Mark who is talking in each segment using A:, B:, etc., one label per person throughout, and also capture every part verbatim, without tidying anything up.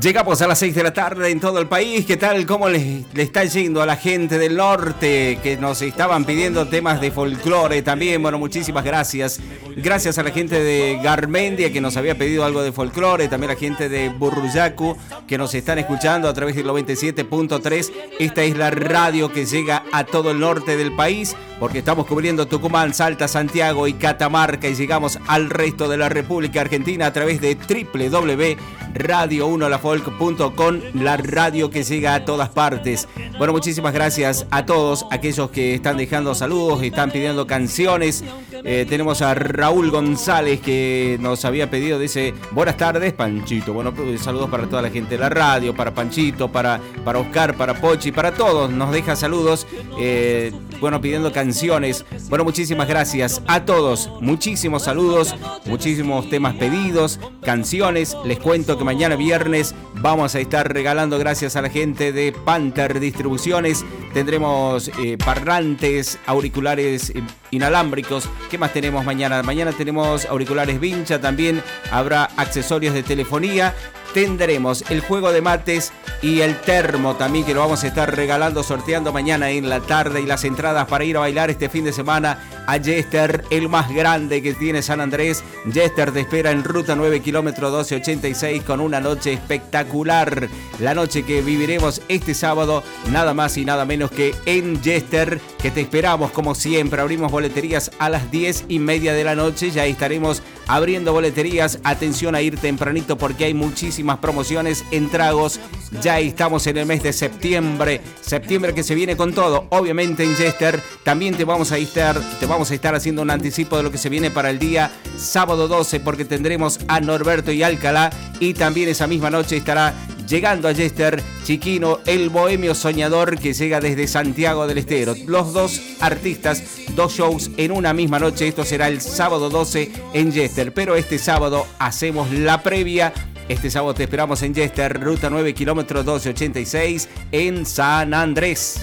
A: Llegamos a las seis de la tarde en todo el país. ¿Qué tal? ¿Cómo le, le está yendo a la gente del norte que nos estaban pidiendo temas de folclore también? Bueno, muchísimas gracias. Gracias a la gente de Garmendia que nos había pedido algo de folclore. También a la gente de Burruyacu que nos están escuchando a través del noventa y siete punto tres. Esta es la radio que llega a todo el norte del país porque estamos cubriendo Tucumán, Salta, Santiago y Catamarca y llegamos al resto de la República Argentina a través de doble u doble u doble u punto radio uno la folk punto com, la radio que llega a todas partes. Bueno, muchísimas gracias a todos aquellos que están dejando saludos, están pidiendo canciones. Eh, tenemos a Raúl González que nos había pedido, dice, buenas tardes, Panchito. Bueno, saludos para toda la gente de la radio, para Panchito, para, para Oscar, para Pochi, para todos. Nos deja saludos, eh, bueno, pidiendo canciones. Bueno, muchísimas gracias a todos. Muchísimos saludos, muchísimos temas pedidos, canciones. Les cuento que mañana viernes vamos a estar regalando, gracias a la gente de Panther Distribuciones, tendremos eh, parlantes, auriculares eh, inalámbricos. ¿Qué más tenemos mañana? Mañana tenemos auriculares Vincha, también habrá accesorios de telefonía. Tendremos el juego de mates y el termo también, que lo vamos a estar regalando, sorteando mañana en la tarde, y las entradas para ir a bailar este fin de semana a Jester, el más grande que tiene San Andrés. Jester te espera en ruta nueve, kilómetro doce ochenta y seis, con una noche espectacular. La noche que viviremos este sábado, nada más y nada menos que en Jester, que te esperamos como siempre. Abrimos boleterías a las diez y media de la noche, ya estaremos abriendo boleterías. Atención a ir tempranito porque hay muchísimas más promociones en tragos. Ya estamos en el mes de septiembre, septiembre que se viene con todo, obviamente en Jester. También te vamos a estar, te vamos a estar haciendo un anticipo de lo que se viene para el día sábado doce, porque tendremos a Norberto y Alcalá, y también esa misma noche estará llegando a Jester Chiquino, el bohemio soñador, que llega desde Santiago del Estero. Los dos artistas, dos shows en una misma noche. Esto será el sábado doce en Jester, pero este sábado hacemos la previa. Este sábado te esperamos en Jester, ruta nueve, kilómetro doce ochenta y seis, en San Andrés.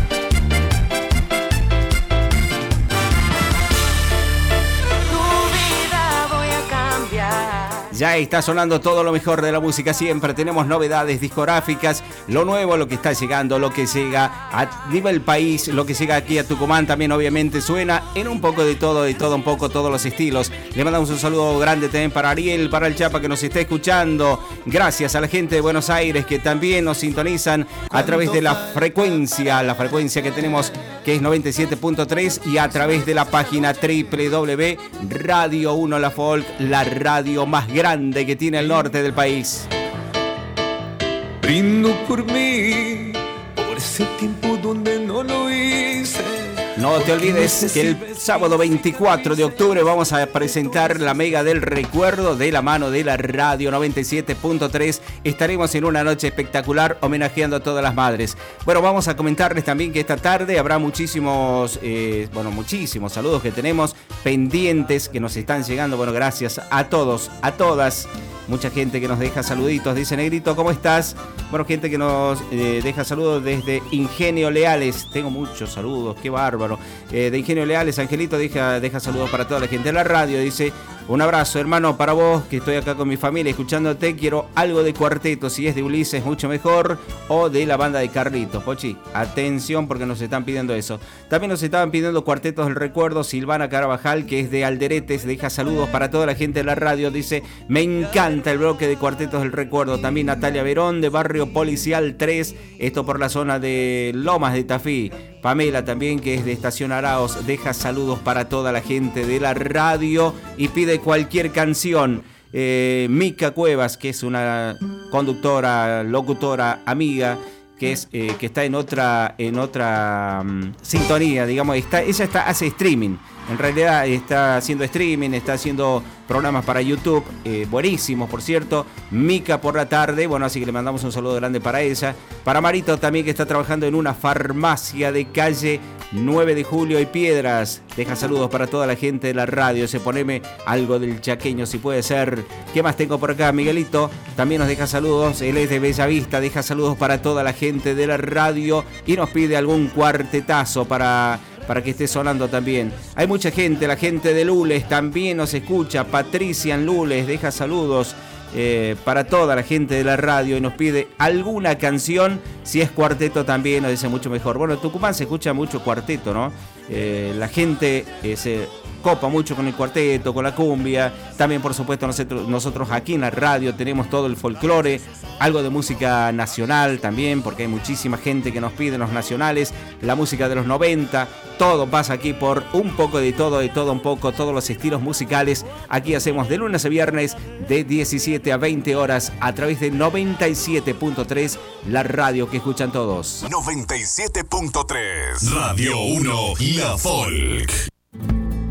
A: Ya está sonando todo lo mejor de la música siempre. Tenemos novedades discográficas, lo nuevo, lo que está llegando, lo que llega a nivel país, lo que llega aquí a Tucumán también obviamente suena en un poco de todo, de todo un poco, todos los estilos. Le mandamos un saludo grande también para Ariel, para el Chapa que nos está escuchando. Gracias a la gente de Buenos Aires que también nos sintonizan a través de la frecuencia, la frecuencia que tenemos, que es noventa y siete punto tres, y a través de la página doble u doble u doble u punto radio uno la folk, la radio más grande que tiene el norte del país.
B: Brindo por mí, por ese tiempo donde no lo hice.
A: No te olvides que el sábado veinticuatro de octubre vamos a presentar la Mega del Recuerdo de la mano de la radio noventa y siete punto tres. Estaremos en una noche espectacular homenajeando a todas las madres. Bueno, vamos a comentarles también que esta tarde habrá muchísimos, eh, bueno, muchísimos saludos que tenemos pendientes que nos están llegando. Bueno, gracias a todos, a todas. Mucha gente que nos deja saluditos. Dice Negrito, ¿cómo estás? Bueno, gente que nos eh, deja saludos desde Ingenio Leales. Tengo muchos saludos, qué bárbaro. Eh, de Ingenio Leales, Angelito deja, deja saludos para toda la gente de la radio. Dice, un abrazo, hermano, para vos, que estoy acá con mi familia escuchándote. Quiero algo de cuarteto, si es de Ulises, mucho mejor, o de la banda de Carlitos. Pochi, atención porque nos están pidiendo eso. También nos estaban pidiendo Cuartetos del Recuerdo. Silvana Carabajal, que es de Alderetes, deja saludos para toda la gente de la radio. Dice, me encanta el bloque de Cuartetos del Recuerdo. También Natalia Verón, de Barrio Policial tres, esto por la zona de Lomas de Tafí. Pamela también, que es de Estación Araos, deja saludos para toda la gente de la radio y pide cualquier canción. eh, Mica Cuevas, que es una conductora, locutora, amiga, que es eh, que está en otra en otra um, sintonía, digamos, está, ella está hace streaming. En realidad está haciendo streaming, está haciendo programas para YouTube, eh, buenísimos, por cierto. Mica por la tarde, bueno, así que le mandamos un saludo grande para ella. Para Marito también, que está trabajando en una farmacia de calle nueve de julio y Piedras. Deja saludos para toda la gente de la radio. Se poneme algo del chaqueño, si puede ser. ¿Qué más tengo por acá? Miguelito también nos deja saludos. Él es de Bellavista, deja saludos para toda la gente de la radio y nos pide algún cuartetazo para... para que esté sonando también. Hay mucha gente, la gente de Lules también nos escucha. Patricia en Lules deja saludos. eh, para toda la gente de la radio y nos pide alguna canción. Si es cuarteto también nos dice mucho mejor. Bueno, en Tucumán se escucha mucho cuarteto, ¿no? Eh, la gente eh, se copa mucho con el cuarteto, con la cumbia. También, por supuesto, nosotros, nosotros aquí en la radio tenemos todo el folclore, algo de música nacional también, porque hay muchísima gente que nos pide los nacionales, la música de los noventa. Todo pasa aquí por un poco de todo, de todo un poco, todos los estilos musicales. Aquí hacemos de lunes a viernes de diecisiete a veinte horas a través de noventa y siete punto tres, la radio que escuchan todos.
C: noventa y siete punto tres Radio uno, La Folk.